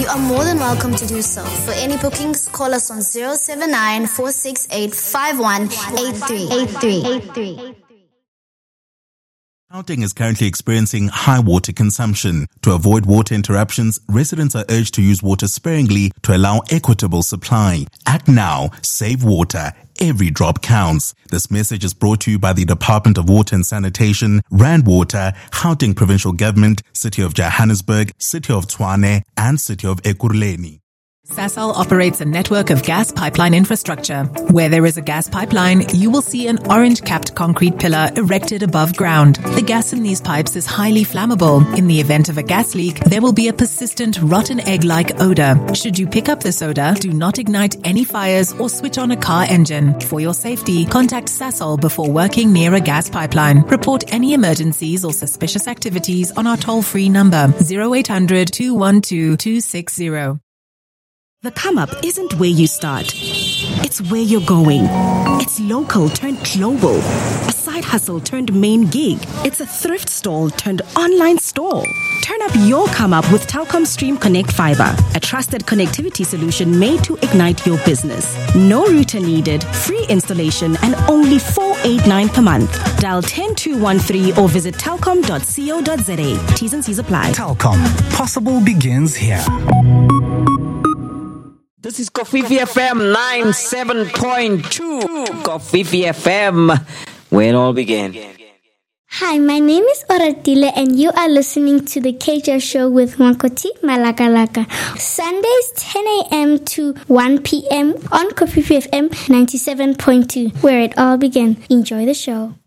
you are more than welcome to do so. For any bookings, call us on 079 468 5183. Gauteng is currently experiencing high water consumption. To avoid water interruptions, residents are urged to use water sparingly to allow equitable supply. Act now, save water. Every drop counts. This message is brought to you by the Department of Water and Sanitation, Rand Water, Gauteng Provincial Government, City of Johannesburg, City of Tshwane, and City of Ekurhuleni. Sasol operates a network of gas pipeline infrastructure. Where there is a gas pipeline, you will see an orange-capped concrete pillar erected above ground. The gas in these pipes is highly flammable. In the event of a gas leak, there will be a persistent rotten egg-like odor. Should you pick up this odor, do not ignite any fires or switch on a car engine. For your safety, contact Sasol before working near a gas pipeline. Report any emergencies or suspicious activities on our toll-free number 0800 212 260. The come up isn't where you start. It's where you're going. It's local turned global. A side hustle turned main gig. It's a thrift stall turned online store. Turn up your come up with Telkom Stream Connect Fiber, a trusted connectivity solution made to ignite your business. No router needed, free installation, and only $489 per month. Dial 10213 or visit telkom.co.za. T's and C's apply. Telkom. Possible begins here. This is Kofifi FM 97.2. Kofifi FM, where it all began. Hi, my name is Oratile and you are listening to the KJ Show with Wankoti Malakalaka. Sundays 10 a.m. to 1 p.m. on Kofifi FM 97.2, where it all began. Enjoy the show.